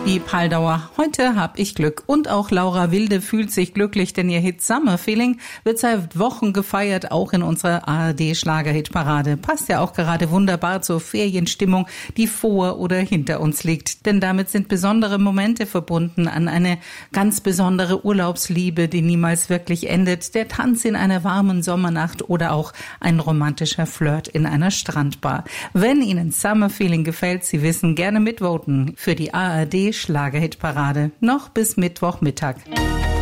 Die Paldauer, heute hab ich Glück. Und auch Laura Wilde fühlt sich glücklich, denn ihr Hit Summer Feeling wird seit Wochen gefeiert, auch in unserer ARD-Schlager-Hit-Parade. Passt ja auch gerade wunderbar zur Ferienstimmung, die vor oder hinter uns liegt. Denn damit sind besondere Momente verbunden an eine ganz besondere Urlaubsliebe, die niemals wirklich endet. Der Tanz in einer warmen Sommernacht oder auch ein romantischer Flirt in einer Strandbar. Wenn Ihnen Summer Feeling gefällt, Sie wissen, gerne mitvoten für die ARD Schlagerhitparade. Noch bis Mittwochmittag.